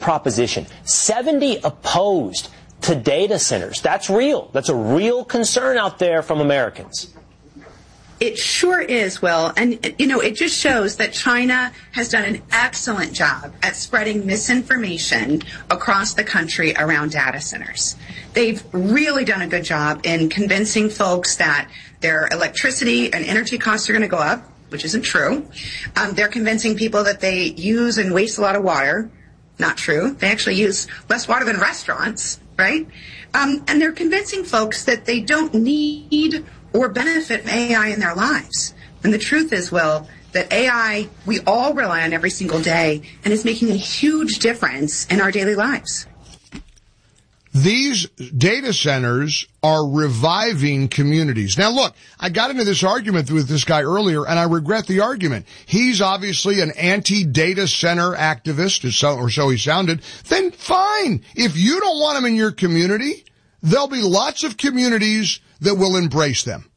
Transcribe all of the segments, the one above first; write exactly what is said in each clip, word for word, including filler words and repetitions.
proposition. seventy opposed to data centers. That's real. That's a real concern out there from Americans. It sure is, Will. And, you know, it just shows that China has done an excellent job at spreading misinformation across the country around data centers. They've really done a good job in convincing folks that their electricity and energy costs are going to go up, which isn't true. Um, they're convincing people that they use and waste a lot of water. Not true. They actually use less water than restaurants, right? Um, and they're convincing folks that they don't need or benefit from A I in their lives. And the truth is, Will, that A I, we all rely on every single day, and is making a huge difference in our daily lives. These data centers are reviving communities. Now, look, I got into this argument with this guy earlier, and I regret the argument. He's obviously an anti-data center activist, or so, or so he sounded. Then fine. If you don't want them in your community, there'll be lots of communities that will embrace them.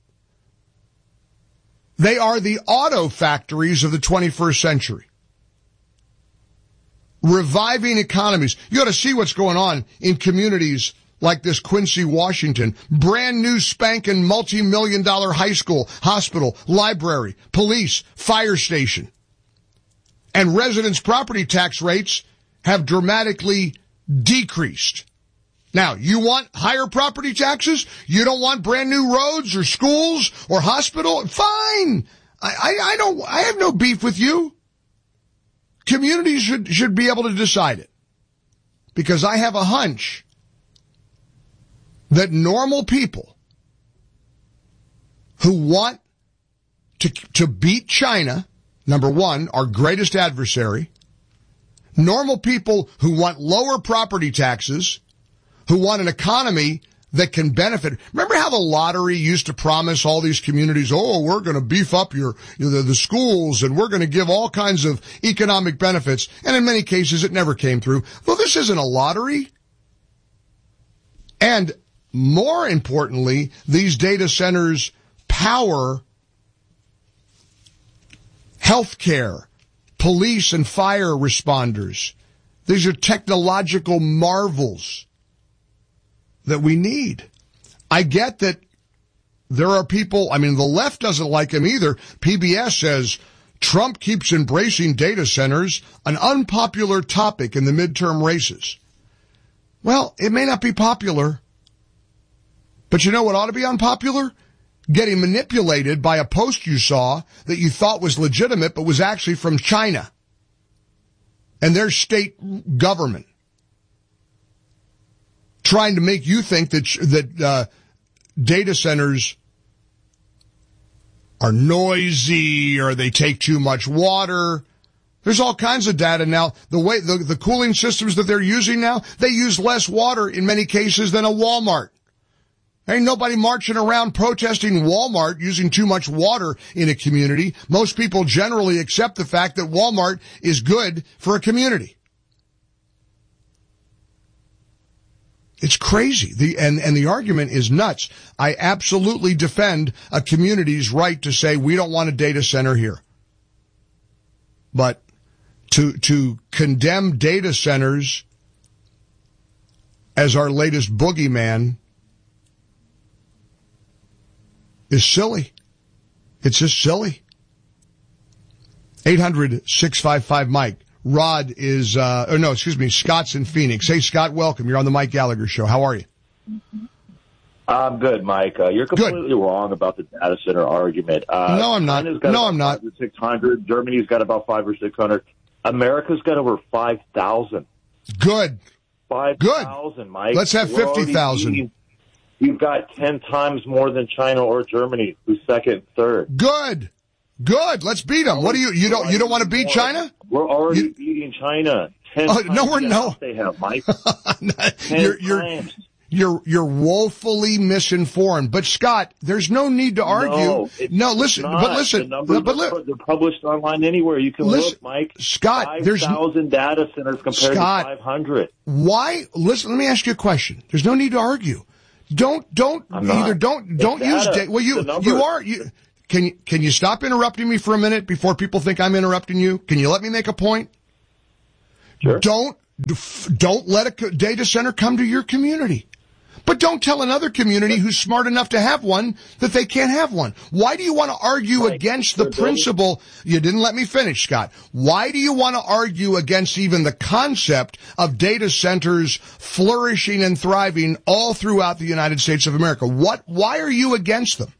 They are the auto factories of the twenty-first century. Reviving economies. You ought to see what's going on in communities like this Quincy, Washington. Brand new spanking multi-million dollar high school, hospital, library, police, fire station. And residents' property tax rates have dramatically decreased. Now, you want higher property taxes? You don't want brand new roads or schools or hospital? Fine. I, I, I don't, I have no beef with you. Communities should, should be able to decide it. Because I have a hunch that normal people who want to, to beat China, number one, our greatest adversary, normal people who want lower property taxes, who want an economy that can benefit. Remember how the lottery used to promise all these communities, oh, we're going to beef up your, you know, the, the schools, and we're going to give all kinds of economic benefits. And in many cases, it never came through. Well, this isn't a lottery. And more importantly, these data centers power healthcare, police and fire responders. These are technological marvels that we need. I get that there are people, I mean, the left doesn't like him either. P B S says Trump keeps embracing data centers, an unpopular topic in the midterm races. Well, it may not be popular, but you know what ought to be unpopular? Getting manipulated by a post you saw that you thought was legitimate but was actually from China and their state government, trying to make you think that that uh, data centers are noisy or they take too much water. There's all kinds of data now. The way the, the cooling systems that they're using now, they use less water in many cases than a Walmart. Ain't nobody marching around protesting Walmart using too much water in a community. Most people generally accept the fact that Walmart is good for a community. It's crazy. The, and, and the argument is nuts. I absolutely defend a community's right to say we don't want a data center here. But to, to condemn data centers as our latest boogeyman is silly. It's just silly. eight hundred, six five five, Mike. Rod is, uh, or no, excuse me, Scott's in Phoenix. Hey, Scott, welcome. You're on the Mike Gallagher Show. How are you? I'm good, Mike. Uh, you're completely good. wrong about the data center argument. Uh, no, I'm not. No, I'm not. six hundred. Germany's got about five or six hundred. America's got over five thousand. Good. five thousand, Mike. Let's have fifty thousand. You've got ten times more than China or Germany, who's second and third. Good. Good. Let's beat them. What do you, you don't, you don't want to beat China? We're already you, beating China. Ten oh, times no, we're no. They have, Mike. ten you're, you're, times. You're, you're woefully misinformed. But Scott, there's no need to argue. No, no listen, not. but listen, the numbers but li- are, they're published online anywhere. You can listen, look, Mike. Scott, five there's thousand data centers compared Scott, to five hundred. Why? Listen, let me ask you a question. There's no need to argue. Don't, don't, either don't, don't it's use, data. da- well, you, you are, you, can you, can you stop interrupting me for a minute before people think I'm interrupting you? Can you let me make a point? Sure. Don't Don't let a data center come to your community. But don't tell another community who's smart enough to have one that they can't have one. Why do you want to argue right. against the principle? You didn't let me finish, Scott. Why do you want to argue against even the concept of data centers flourishing and thriving all throughout the United States of America? What? Why are you against them?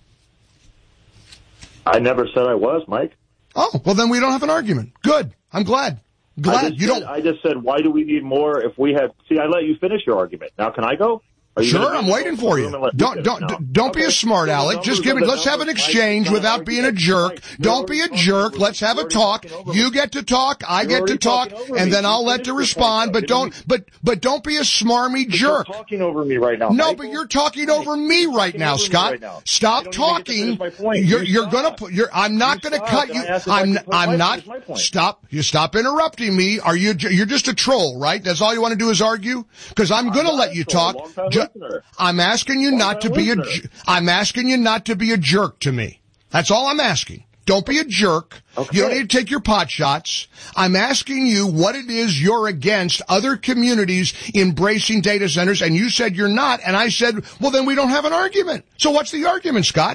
I never said I was, Mike. Oh, well, then we don't have an argument. Good. I'm glad. Glad you said, don't. I just said, why do we need more if we had? See, I let you finish your argument. Now, can I go? Sure, I'm waiting for you. Don't don't don't, don't be a smart aleck. Just give it. Let's have an exchange without being a jerk. Don't be a jerk. Let's have a talk. You get to talk. I get to talk, and then I'll let you respond. But don't but but don't be a smarmy jerk. You're talking over me right now. No, but you're talking over me right now, Scott. Stop talking. You're you're gonna put. You're. I'm not gonna cut you. I'm I'm not. Stop. You stop interrupting me. Are you? You're just a troll, right? That's all you want to do is argue? Because I'm gonna let you talk. I'm asking you not to be a, I'm asking you not to be a jerk to me. That's all I'm asking. Don't be a jerk. Okay. You don't need to take your pot shots. I'm asking you what it is you're against other communities embracing data centers, and you said you're not, and I said, well, then we don't have an argument. So what's the argument, Scott?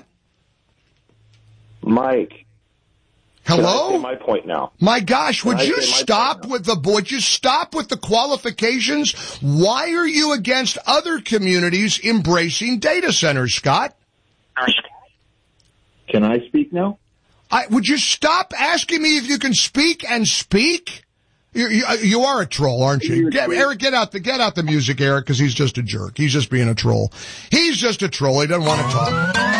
Mike. Hello? Can I say my point now? My gosh, would you stop with the, would you stop with the qualifications? Why are you against other communities embracing data centers, Scott? Can I speak now? I, would you stop asking me if you can speak and speak? You, you, you are a troll, aren't you? Get, Eric, get out the, get out the music, Eric, because he's just a jerk. He's just being a troll. He's just a troll. He doesn't want to talk.